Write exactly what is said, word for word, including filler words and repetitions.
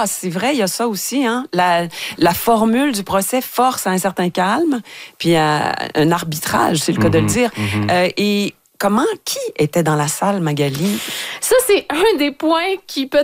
Ah, c'est vrai, il y a ça aussi. Hein? La, la formule du procès force à un certain calme, puis à un arbitrage, c'est le cas mm-hmm, de le dire. Mm-hmm. Euh, et comment, qui était dans la salle, Magali? Ça, c'est un des points qui peut